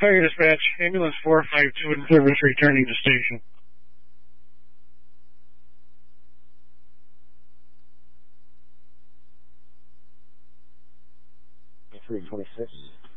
Fire dispatch, ambulance 452 in service returning to station. 326.